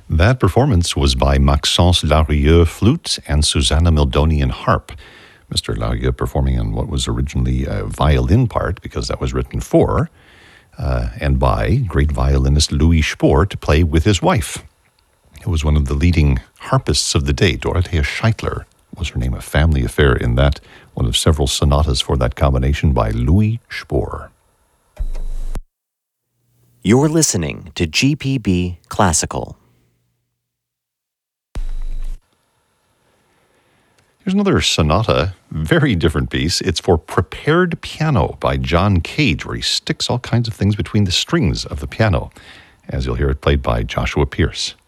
That performance was by Maxence Larieux flute and Susanna Mildonian harp. Mr. Larieux performing on what was originally a violin part, because that was written for and by great violinist Louis Spohr to play with his wife, who was one of the leading harpists of the day. Dorothea Scheitler was her name, a family affair in that, one of several sonatas for that combination by Louis Spohr. You're listening to GPB Classical. Here's another sonata, very different piece. It's for prepared piano by John Cage, where he sticks all kinds of things between the strings of the piano, as you'll hear it played by Joshua Pierce.